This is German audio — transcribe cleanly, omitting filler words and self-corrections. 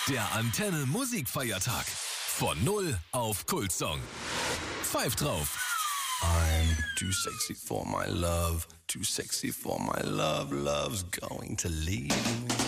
Der Antenne Musikfeiertag. Von 0 auf Kultsong. Pfeift drauf. I'm too sexy for my love, too sexy for my love, love's going to leave me.